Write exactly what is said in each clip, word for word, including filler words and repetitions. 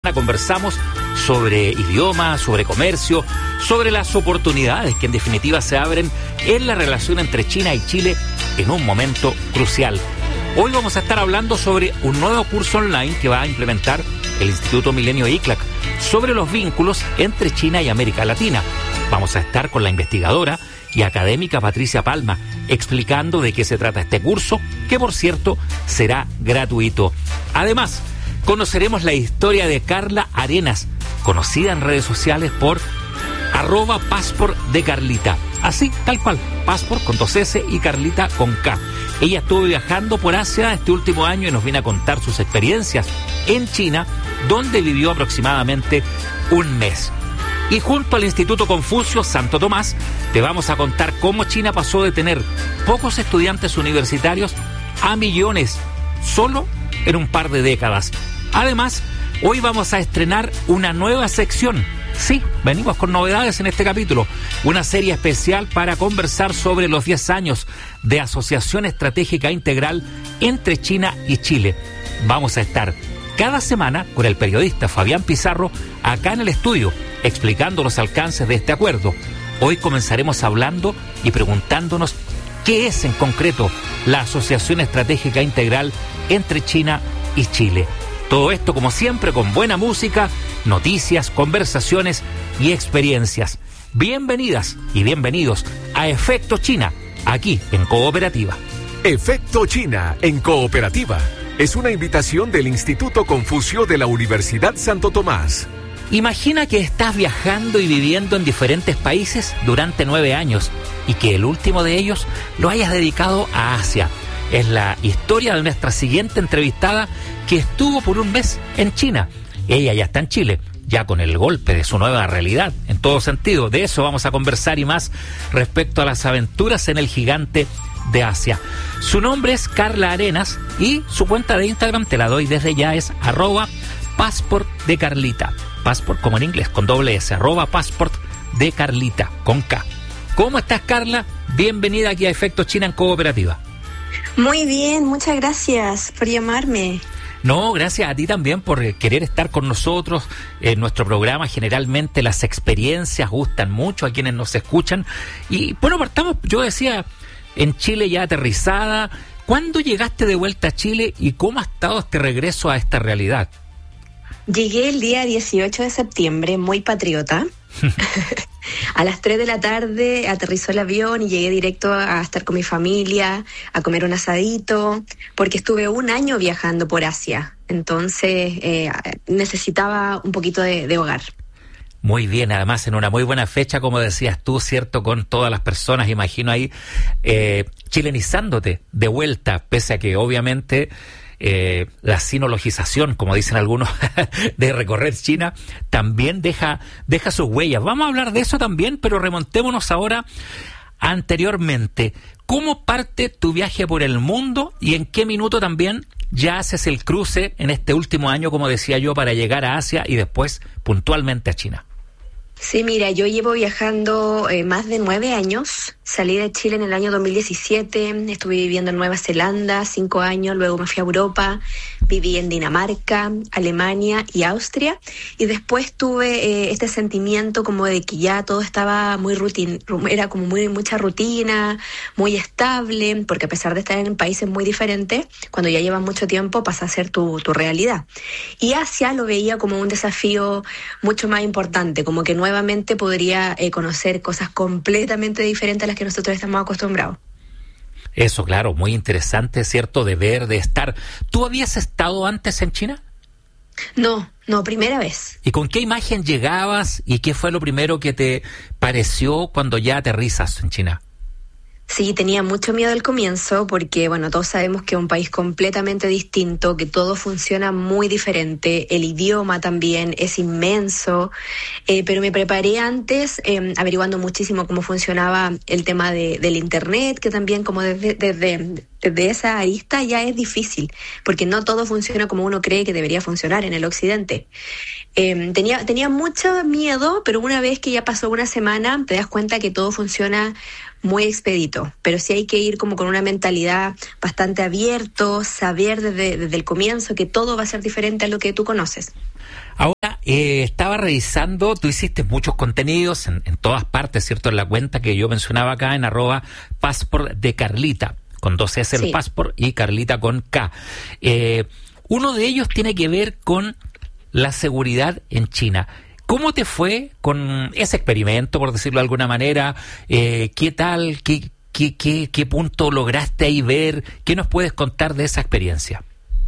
Conversamos sobre idiomas, sobre comercio, sobre las oportunidades que en definitiva se abren en la relación entre China y Chile en un momento crucial. Hoy vamos a estar hablando sobre un nuevo curso online que va a implementar el Instituto Milenio I C L A C sobre los vínculos entre China y América Latina. Vamos a estar con la investigadora y académica Patricia Palma explicando de qué se trata este curso, que por cierto será gratuito. Además, conoceremos la historia de Carla Arenas, conocida en redes sociales por arroba Passport de Carlita. Así, tal cual, Passport con dos S y Carlita con K. Ella estuvo viajando por Asia este último año y nos viene a contar sus experiencias en China, donde vivió aproximadamente un mes. Y junto al Instituto Confucio Santo Tomás, te vamos a contar cómo China pasó de tener pocos estudiantes universitarios a millones, solo en un par de décadas. Además, hoy vamos a estrenar una nueva sección. Sí, venimos con novedades en este capítulo. Una serie especial para conversar sobre los diez años de Asociación Estratégica Integral entre China y Chile. Vamos a estar cada semana con el periodista Fabián Pizarro acá en el estudio, explicando los alcances de este acuerdo. Hoy comenzaremos hablando y preguntándonos qué es en concreto la Asociación Estratégica Integral entre China y Chile. Todo esto, como siempre, con buena música, noticias, conversaciones y experiencias. Bienvenidas y bienvenidos a Efecto China, aquí en Cooperativa. Efecto China en Cooperativa es una invitación del Instituto Confucio de la Universidad Santo Tomás. Imagina que estás viajando y viviendo en diferentes países durante nueve años y que el último de ellos lo hayas dedicado a Asia. Es la historia de nuestra siguiente entrevistada que estuvo por un mes en China. Ella ya está en Chile, ya con el golpe de su nueva realidad, en todo sentido. De eso vamos a conversar y más respecto a las aventuras en el gigante de Asia. Su nombre es Carla Arenas y su cuenta de Instagram, te la doy desde ya, es arroba Passport de Carlita. Passport como en inglés, con doble S, arroba Passport de Carlita, con K. ¿Cómo estás, Carla? Bienvenida aquí a Efecto China en Cooperativa. Muy bien, muchas gracias por llamarme. No, gracias a ti también por querer estar con nosotros en nuestro programa. Generalmente las experiencias gustan mucho a quienes nos escuchan. Y bueno, partamos, yo decía, en Chile ya aterrizada. ¿Cuándo llegaste de vuelta a Chile y cómo ha estado este regreso a esta realidad? Llegué el día dieciocho de septiembre, muy patriota. A las tres de la tarde aterrizó el avión y llegué directo a estar con mi familia, a comer un asadito, porque estuve un año viajando por Asia. Entonces eh, necesitaba un poquito de, de hogar. Muy bien, además en una muy buena fecha, como decías tú, ¿cierto? Con todas las personas, imagino ahí, eh, chilenizándote de vuelta, pese a que obviamente eh, la sinologización, como dicen algunos, de recorrer China, también deja, deja sus huellas. Vamos a hablar de eso también, pero remontémonos ahora anteriormente. ¿Cómo parte tu viaje por el mundo y en qué minuto también ya haces el cruce en este último año, como decía yo, para llegar a Asia y después puntualmente a China? Sí, mira, yo llevo viajando eh, más de nueve años. Salí de Chile en el año dos mil diecisiete, estuve viviendo en Nueva Zelanda cinco años, luego me fui a Europa, viví en Dinamarca, Alemania y Austria, y después tuve eh, este sentimiento como de que ya todo estaba muy rutin, era como muy mucha rutina, muy estable, porque a pesar de estar en países muy diferentes, cuando ya llevas mucho tiempo pasa a ser tu, tu realidad. Y Asia lo veía como un desafío mucho más importante, como que nuevamente podría eh, conocer cosas completamente diferentes a las que nosotros estamos acostumbrados. Eso, claro, muy interesante, ¿cierto? De ver, de estar. ¿Tú habías estado antes en China? No, no, primera vez. ¿Y con qué imagen llegabas y qué fue lo primero que te pareció cuando ya aterrizas en China? Sí, tenía mucho miedo al comienzo porque, bueno, todos sabemos que es un país completamente distinto, que todo funciona muy diferente, el idioma también es inmenso, eh, pero me preparé antes eh, averiguando muchísimo cómo funcionaba el tema de, del internet, que también como desde, desde, desde esa arista ya es difícil, porque no todo funciona como uno cree que debería funcionar en el occidente. Eh, tenía, tenía mucho miedo, pero una vez que ya pasó una semana te das cuenta que todo funciona muy expedito, pero sí hay que ir como con una mentalidad bastante abierto, saber desde, desde el comienzo que todo va a ser diferente a lo que tú conoces. Ahora eh, estaba revisando, tú hiciste muchos contenidos en, en todas partes, ¿cierto? En la cuenta que yo mencionaba acá, en arroba passport de Carlita, con dos S el sí. Passport y Carlita con K. Eh, uno de ellos tiene que ver con la seguridad en China. ¿Cómo te fue con ese experimento, por decirlo de alguna manera? Eh, ¿Qué tal? ¿Qué, qué, qué, ¿Qué punto lograste ahí ver? ¿Qué nos puedes contar de esa experiencia?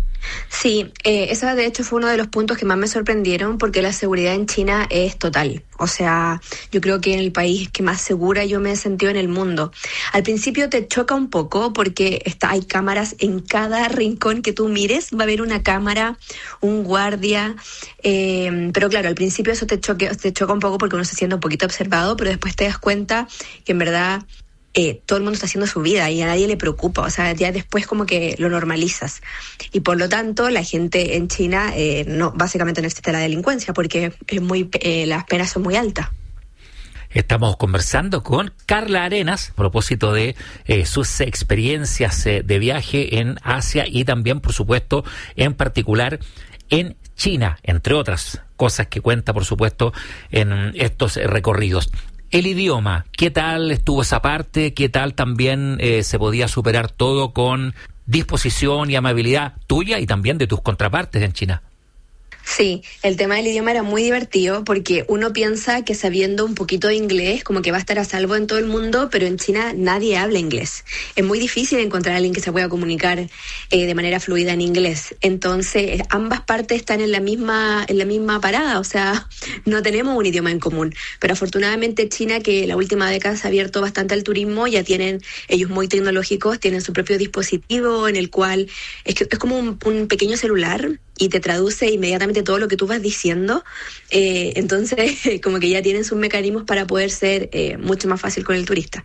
Sí, eh, ese de hecho fue uno de los puntos que más me sorprendieron porque la seguridad en China es total. O sea, yo creo que en el país que más segura yo me he sentido en el mundo. Al principio te choca un poco porque está, hay cámaras en cada rincón que tú mires, va a haber una cámara, un guardia, eh, pero claro, al principio eso te, choque, te choca un poco porque uno se siente un poquito observado, pero después te das cuenta que en verdad... Eh, todo el mundo está haciendo su vida y a nadie le preocupa, o sea, ya después como que lo normalizas y por lo tanto la gente en China eh, no, básicamente no existe la delincuencia porque es muy, eh, las penas son muy altas. Estamos conversando con Carla Arenas a propósito de eh, sus experiencias eh, de viaje en Asia y también, por supuesto, en particular en China, entre otras cosas que cuenta, por supuesto, en estos eh, recorridos. El idioma, ¿qué tal estuvo esa parte? ¿Qué tal también eh, se podía superar todo con disposición y amabilidad tuya y también de tus contrapartes en China? Sí, el tema del idioma era muy divertido porque uno piensa que sabiendo un poquito de inglés como que va a estar a salvo en todo el mundo, pero en China nadie habla inglés. Es muy difícil encontrar a alguien que se pueda comunicar eh, de manera fluida en inglés. Entonces, ambas partes están en la misma en la misma parada, o sea, no tenemos un idioma en común. Pero afortunadamente China, que la última década se ha abierto bastante al turismo, ya tienen, ellos muy tecnológicos, tienen su propio dispositivo en el cual es, que, es como un, un pequeño celular y te traduce inmediatamente todo lo que tú vas diciendo, eh, entonces como que ya tienen sus mecanismos para poder ser eh, mucho más fácil con el turista.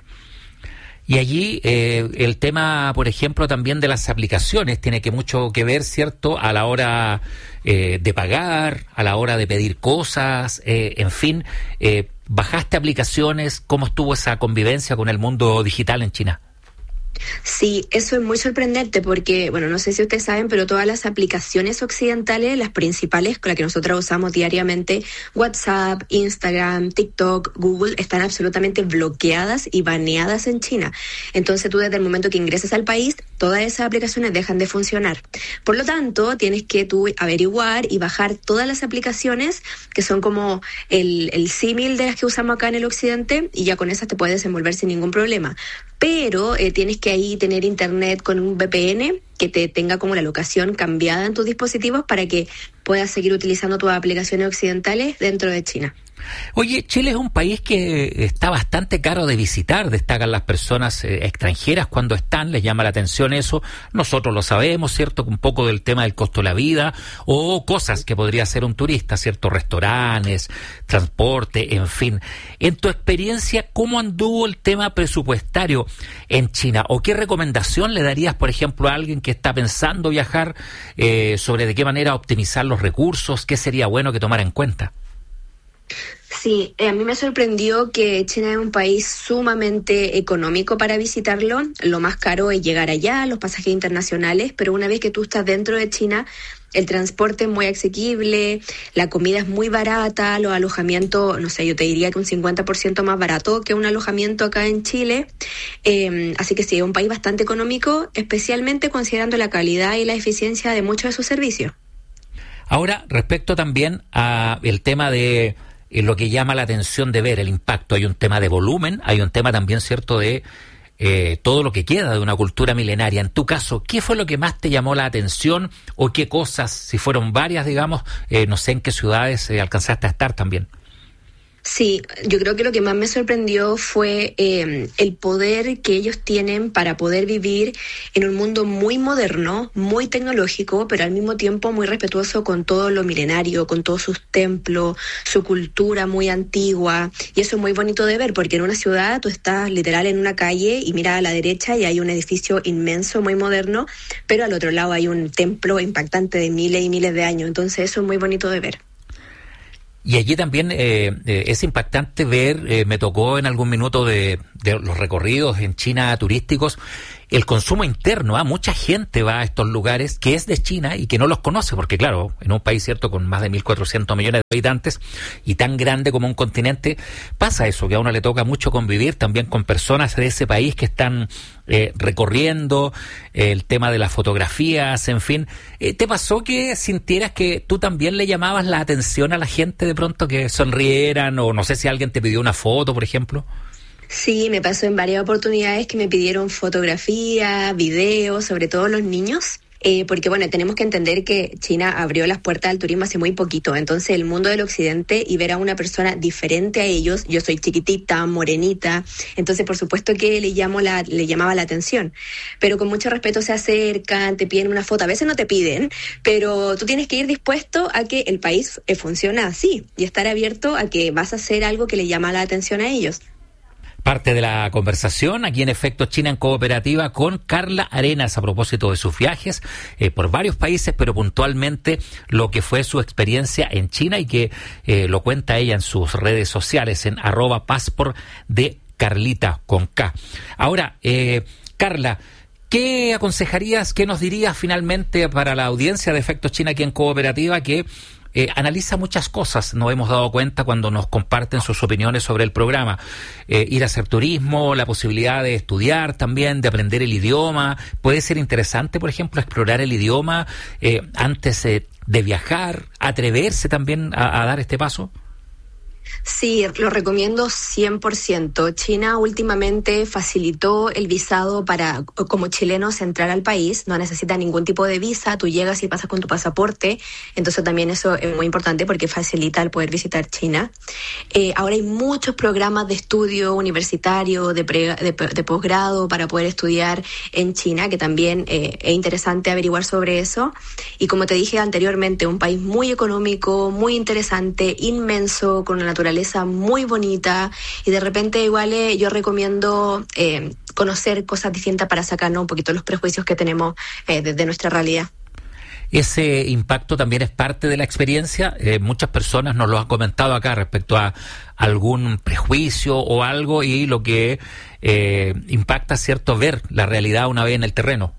Y allí eh, el tema, por ejemplo, también de las aplicaciones tiene que mucho que ver, ¿cierto?, a la hora eh, de pagar, a la hora de pedir cosas, eh, en fin, eh, ¿bajaste aplicaciones? ¿Cómo estuvo esa convivencia con el mundo digital en China? Sí, eso es muy sorprendente porque, bueno, no sé si ustedes saben, pero todas las aplicaciones occidentales, las principales con las que nosotros usamos diariamente, WhatsApp, Instagram, TikTok, Google, están absolutamente bloqueadas y baneadas en China. Entonces tú desde el momento que ingresas al país, todas esas aplicaciones dejan de funcionar. Por lo tanto, tienes que tú averiguar y bajar todas las aplicaciones que son como el, el símil de las que usamos acá en el occidente y ya con esas te puedes desenvolver sin ningún problema. Pero eh, tienes que ahí tener internet con un V P N que te tenga como la locación cambiada en tus dispositivos para que puedas seguir utilizando tus aplicaciones occidentales dentro de China. Oye, Chile es un país que está bastante caro de visitar, destacan las personas eh, extranjeras cuando están, les llama la atención eso, nosotros lo sabemos, ¿cierto?, un poco del tema del costo de la vida o cosas que podría hacer un turista, ¿cierto?, restaurantes, transporte, en fin. En tu experiencia, ¿cómo anduvo el tema presupuestario en China? ¿O qué recomendación le darías, por ejemplo, a alguien que está pensando viajar eh, sobre de qué manera optimizar los recursos? ¿Qué sería bueno que tomara en cuenta? Sí, eh, a mí me sorprendió que China es un país sumamente económico para visitarlo. Lo más caro es llegar allá, los pasajes internacionales, pero una vez que tú estás dentro de China, el transporte es muy asequible, la comida es muy barata, los alojamientos, no sé, yo te diría que un cincuenta por ciento más barato que un alojamiento acá en Chile. Eh, así que sí, es un país bastante económico, especialmente considerando la calidad y la eficiencia de muchos de sus servicios. Ahora, respecto también a el tema de eh, lo que llama la atención de ver el impacto, hay un tema de volumen, hay un tema también, cierto, de eh, todo lo que queda de una cultura milenaria. En tu caso, ¿qué fue lo que más te llamó la atención o qué cosas, si fueron varias, digamos, eh, no sé en qué ciudades eh, alcanzaste a estar también? Sí, yo creo que lo que más me sorprendió fue eh, el poder que ellos tienen para poder vivir en un mundo muy moderno, muy tecnológico, pero al mismo tiempo muy respetuoso con todo lo milenario, con todos sus templos, su cultura muy antigua. Y eso es muy bonito de ver, porque en una ciudad tú estás literal en una calle y miras a la derecha y hay un edificio inmenso, muy moderno, pero al otro lado hay un templo impactante de miles y miles de años. Entonces eso es muy bonito de ver. Y allí también eh, eh, es impactante ver, eh, me tocó en algún minuto de, de los recorridos en China turísticos, el consumo interno, ¿eh? Mucha gente va a estos lugares que es de China y que no los conoce, porque claro, en un país cierto con más de mil cuatrocientos millones de habitantes y tan grande como un continente, pasa eso, que a uno le toca mucho convivir también con personas de ese país que están eh, recorriendo, eh, el tema de las fotografías, en fin. Eh, ¿Te pasó que sintieras que tú también le llamabas la atención a la gente de pronto, que sonrieran, o no sé si alguien te pidió una foto, por ejemplo? Sí, me pasó en varias oportunidades que me pidieron fotografía, videos, sobre todo los niños, eh, porque bueno, tenemos que entender que China abrió las puertas al turismo hace muy poquito, entonces el mundo del occidente y ver a una persona diferente a ellos, yo soy chiquitita, morenita, entonces por supuesto que le, llamo la, le llamaba la atención, pero con mucho respeto se acercan, te piden una foto, a veces no te piden, pero tú tienes que ir dispuesto a que el país eh, funciona así y estar abierto a que vas a hacer algo que le llama la atención a ellos. Parte de la conversación aquí en Efecto China en Cooperativa con Carla Arenas a propósito de sus viajes eh, por varios países, pero puntualmente lo que fue su experiencia en China y que eh, lo cuenta ella en sus redes sociales en arroba passport de Carlita con K. Ahora, eh, Carla, ¿qué aconsejarías, qué nos dirías finalmente para la audiencia de Efecto China aquí en Cooperativa que Eh, analiza muchas cosas, nos hemos dado cuenta cuando nos comparten sus opiniones sobre el programa? Eh, ir a hacer turismo, la posibilidad de estudiar también, de aprender el idioma. Puede ser interesante, por ejemplo, explorar el idioma eh, antes eh, de viajar, atreverse también a, a dar este paso. Sí, lo recomiendo cien por ciento. China últimamente facilitó el visado para, como chilenos, entrar al país. No necesita ningún tipo de visa, tú llegas y pasas con tu pasaporte. Entonces también eso es muy importante porque facilita el poder visitar China. Eh, ahora hay muchos programas de estudio universitario, de, pre, de, de posgrado para poder estudiar en China, que también eh, es interesante averiguar sobre eso. Y como te dije anteriormente, un país muy económico, muy interesante, inmenso, con una naturaleza muy bonita, y de repente igual eh, yo recomiendo eh, conocer cosas distintas para sacarnos un poquito los prejuicios que tenemos eh, desde nuestra realidad. Ese impacto también es parte de la experiencia. Eh, muchas personas nos lo han comentado acá respecto a algún prejuicio o algo, y lo que eh, impacta, cierto, ver la realidad una vez en el terreno.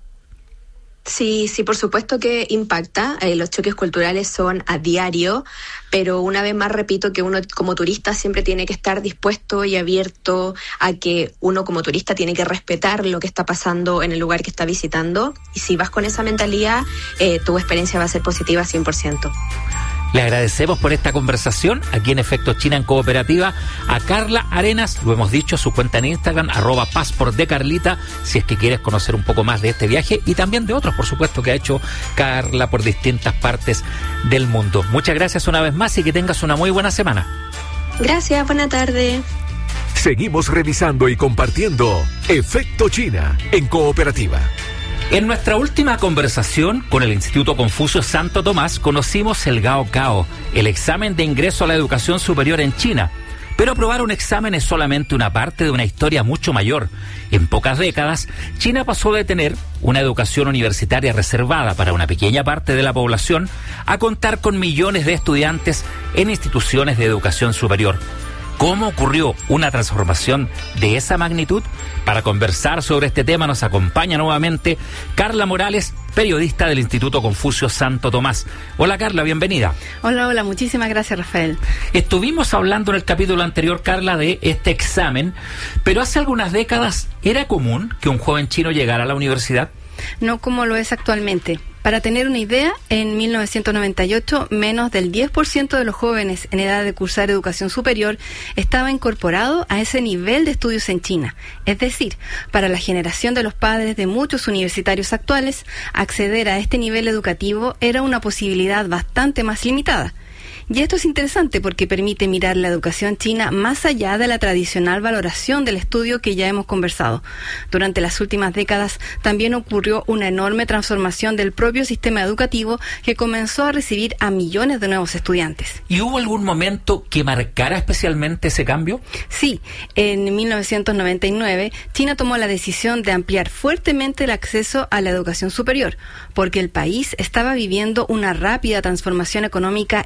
Sí, sí, por supuesto que impacta. Eh, los choques culturales son a diario, pero una vez más repito que uno como turista siempre tiene que estar dispuesto y abierto a que uno como turista tiene que respetar lo que está pasando en el lugar que está visitando. Y si vas con esa mentalidad, eh, tu experiencia va a ser positiva cien por ciento. Le agradecemos por esta conversación aquí en Efecto China en Cooperativa a Carla Arenas, lo hemos dicho, su cuenta en Instagram, arroba passport de Carlita, si es que quieres conocer un poco más de este viaje y también de otros, por supuesto, que ha hecho Carla por distintas partes del mundo. Muchas gracias una vez más y que tengas una muy buena semana. Gracias, buena tarde. Seguimos revisando y compartiendo Efecto China en Cooperativa. En nuestra última conversación con el Instituto Confucio Santo Tomás conocimos el Gaokao, el examen de ingreso a la educación superior en China. Pero aprobar un examen es solamente una parte de una historia mucho mayor. En pocas décadas, China pasó de tener una educación universitaria reservada para una pequeña parte de la población a contar con millones de estudiantes en instituciones de educación superior. ¿Cómo ocurrió una transformación de esa magnitud? Para conversar sobre este tema nos acompaña nuevamente Carla Morales, periodista del Instituto Confucio Santo Tomás. Hola Carla, bienvenida. Hola, hola, muchísimas gracias, Rafael. Estuvimos hablando en el capítulo anterior, Carla, de este examen, pero hace algunas décadas ¿era común que un joven chino llegara a la universidad? No como lo es actualmente. Para tener una idea, en mil novecientos noventa y ocho, menos del diez por ciento de los jóvenes en edad de cursar educación superior estaba incorporado a ese nivel de estudios en China. Es decir, para la generación de los padres de muchos universitarios actuales, acceder a este nivel educativo era una posibilidad bastante más limitada. Y esto es interesante porque permite mirar la educación china más allá de la tradicional valoración del estudio que ya hemos conversado. Durante las últimas décadas también ocurrió una enorme transformación del propio sistema educativo que comenzó a recibir a millones de nuevos estudiantes. ¿Y hubo algún momento que marcara especialmente ese cambio? Sí, en mil novecientos noventa y nueve China tomó la decisión de ampliar fuertemente el acceso a la educación superior, porque el país estaba viviendo una rápida transformación económica y necesidad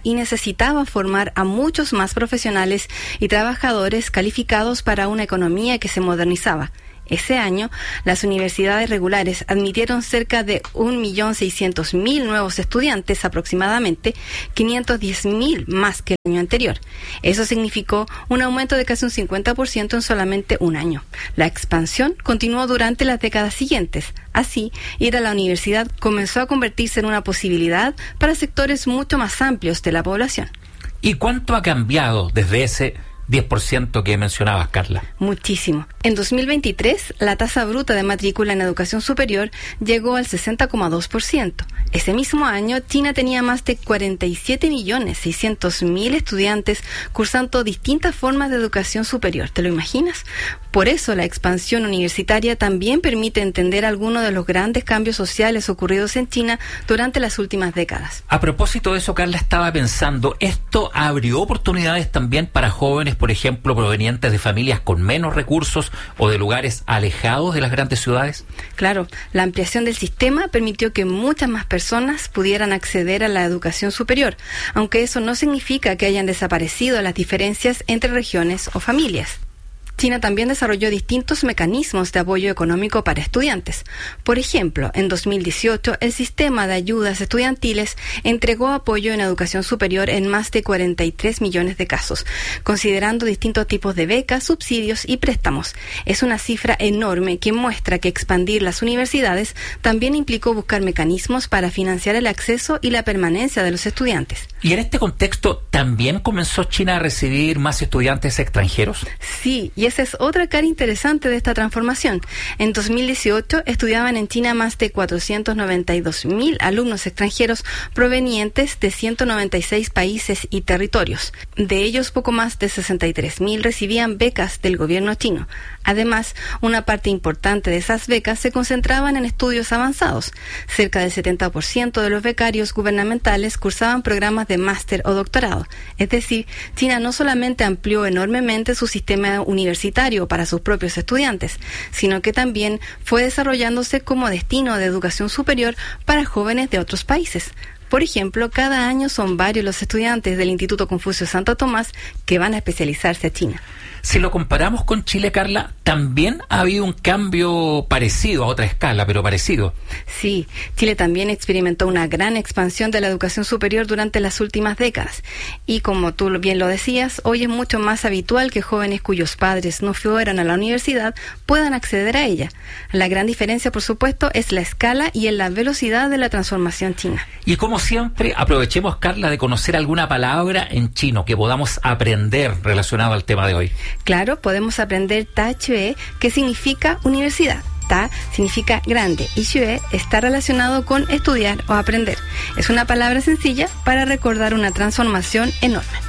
necesitaba formar a muchos más profesionales y trabajadores calificados para una economía que se modernizaba. Ese año, las universidades regulares admitieron cerca de un millón seiscientos mil nuevos estudiantes aproximadamente, quinientos diez mil más que el año anterior. Eso significó un aumento de casi un cincuenta por ciento en solamente un año. La expansión continuó durante las décadas siguientes. Así, ir a la universidad comenzó a convertirse en una posibilidad para sectores mucho más amplios de la población. ¿Y cuánto ha cambiado desde ese diez por ciento que mencionabas, Carla? Muchísimo. En dos mil veintitrés, la tasa bruta de matrícula en educación superior llegó al sesenta coma dos por ciento. Ese mismo año, China tenía más de cuarenta y siete millones seiscientos mil estudiantes cursando distintas formas de educación superior. ¿Te lo imaginas? Por eso, la expansión universitaria también permite entender algunos de los grandes cambios sociales ocurridos en China durante las últimas décadas. A propósito de eso, Carla, estaba pensando, ¿esto abrió oportunidades también para jóvenes, por ejemplo, provenientes de familias con menos recursos o de lugares alejados de las grandes ciudades? Claro, la ampliación del sistema permitió que muchas más personas pudieran acceder a la educación superior, aunque eso no significa que hayan desaparecido las diferencias entre regiones o familias. China también desarrolló distintos mecanismos de apoyo económico para estudiantes. Por ejemplo, en dos mil dieciocho, el sistema de ayudas estudiantiles entregó apoyo en educación superior en más de cuarenta y tres millones de casos, considerando distintos tipos de becas, subsidios y préstamos. Es una cifra enorme que muestra que expandir las universidades también implicó buscar mecanismos para financiar el acceso y la permanencia de los estudiantes. ¿Y en este contexto también comenzó China a recibir más estudiantes extranjeros? Sí, y esa es otra cara interesante de esta transformación. En dos mil dieciocho estudiaban en China más de cuatrocientos noventa y dos mil alumnos extranjeros provenientes de ciento noventa y seis países y territorios. De ellos, poco más de sesenta y tres mil recibían becas del gobierno chino. Además, una parte importante de esas becas se concentraban en estudios avanzados. Cerca del setenta por ciento de los becarios gubernamentales cursaban programas de máster o doctorado. Es decir, China no solamente amplió enormemente su sistema universitario para sus propios estudiantes, sino que también fue desarrollándose como destino de educación superior para jóvenes de otros países. Por ejemplo, cada año son varios los estudiantes del Instituto Confucio Santo Tomás que van a especializarse a China. Si lo comparamos con Chile, Carla, también ha habido un cambio parecido, a otra escala, pero parecido. Sí, Chile también experimentó una gran expansión de la educación superior durante las últimas décadas. Y como tú bien lo decías, hoy es mucho más habitual que jóvenes cuyos padres no fueran a la universidad puedan acceder a ella. La gran diferencia, por supuesto, es la escala y en la velocidad de la transformación china. Y como siempre, aprovechemos, Carla, de conocer alguna palabra en chino que podamos aprender relacionado al tema de hoy. Claro, podemos aprender Ta Chue, que significa universidad. Ta significa grande y Xue está relacionado con estudiar o aprender. Es una palabra sencilla para recordar una transformación enorme.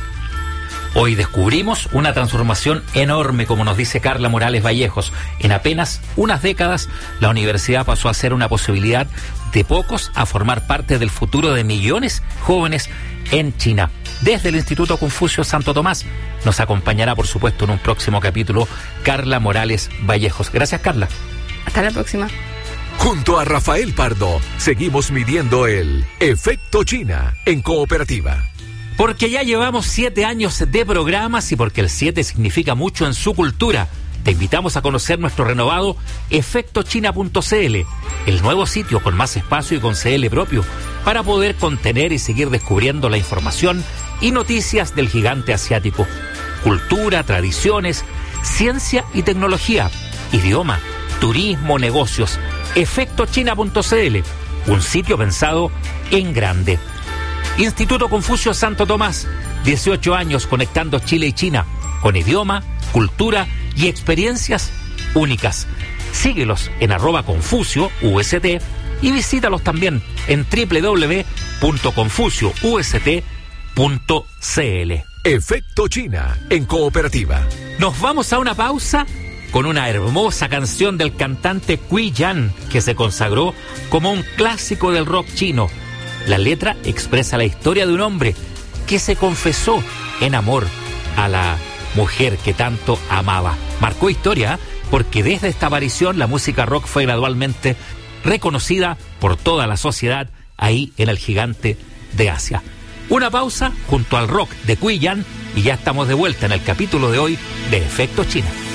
Hoy descubrimos una transformación enorme, como nos dice Carla Morales Vallejos. En apenas unas décadas, la universidad pasó a ser una posibilidad de pocos a formar parte del futuro de millones jóvenes en China. Desde el Instituto Confucio Santo Tomás nos acompañará, por supuesto, en un próximo capítulo Carla Morales Vallejos. Gracias, Carla. Hasta la próxima. Junto a Rafael Pardo, seguimos midiendo el efecto China en Cooperativa. Porque ya llevamos siete años de programas y porque el siete significa mucho en su cultura, te invitamos a conocer nuestro renovado efecto china punto c l, el nuevo sitio con más espacio y con C L propio, para poder contener y seguir descubriendo la información y noticias del gigante asiático. Cultura, tradiciones, ciencia y tecnología, idioma, turismo, negocios. efecto china punto c l, un sitio pensado en grande. Instituto Confucio Santo Tomás, dieciocho años conectando Chile y China, con idioma, cultura y experiencias únicas. Síguelos en arroba Confucio U S T y visítalos también en doble u doble u doble u punto confucio u s t punto c l. Efecto China en Cooperativa. Nos vamos a una pausa con una hermosa canción del cantante Cui Yan, que se consagró como un clásico del rock chino. La letra expresa la historia de un hombre que se confesó en amor a la mujer que tanto amaba. Marcó historia porque desde esta aparición la música rock fue gradualmente reconocida por toda la sociedad ahí en el gigante de Asia. Una pausa junto al rock de Cuy Yan y ya estamos de vuelta en el capítulo de hoy de Efecto China.